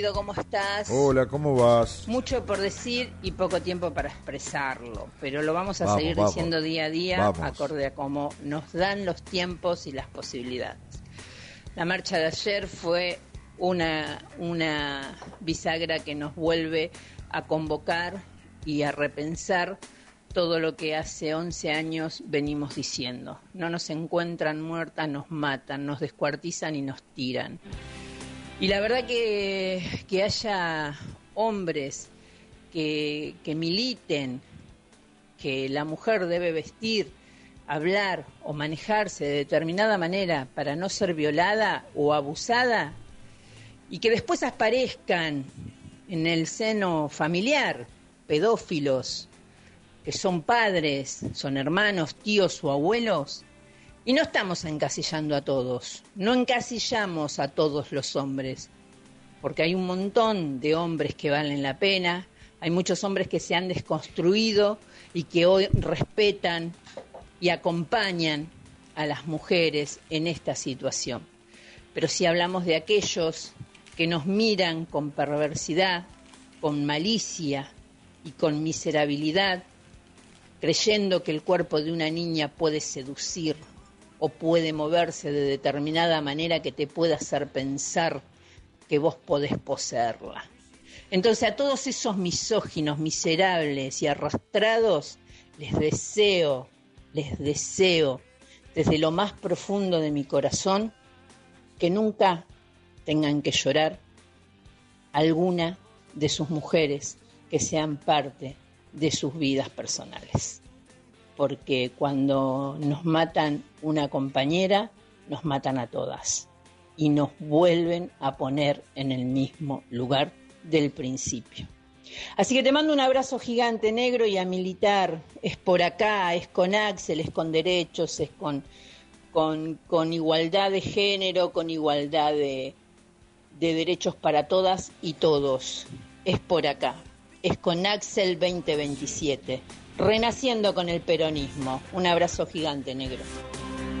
¿Cómo estás? Hola, ¿cómo vas? Mucho por decir y poco tiempo para expresarlo, pero lo vamos a seguir diciendo día a día, acorde a cómo nos dan los tiempos y las posibilidades. La marcha de ayer fue una bisagra que nos vuelve a convocar y a repensar todo lo que hace 11 años venimos diciendo. No nos encuentran muertas, nos matan, nos descuartizan y nos tiran. Y la verdad que haya hombres que militen que la mujer debe vestir, hablar o manejarse de determinada manera para no ser violada o abusada, y que después aparezcan en el seno familiar pedófilos que son padres, son hermanos, tíos o abuelos. Y no estamos encasillando a todos, no encasillamos a todos los hombres, porque hay un montón de hombres que valen la pena, hay muchos hombres que se han desconstruido y que hoy respetan y acompañan a las mujeres en esta situación. Pero si hablamos de aquellos que nos miran con perversidad, con malicia y con miserabilidad, creyendo que el cuerpo de una niña puede seducir o puede moverse de determinada manera que te pueda hacer pensar que vos podés poseerla. Entonces a todos esos misóginos, miserables y arrastrados, les deseo desde lo más profundo de mi corazón que nunca tengan que llorar alguna de sus mujeres que sean parte de sus vidas personales. Porque cuando nos matan una compañera, nos matan a todas y nos vuelven a poner en el mismo lugar del principio. Así que te mando un abrazo gigante, negro, y a militar. Es por acá, es con Axel, es con derechos, es con igualdad de género, con igualdad de derechos para todas y todos. Es por acá, es con Axel 2027. Renaciendo con el peronismo. Un abrazo gigante, negro.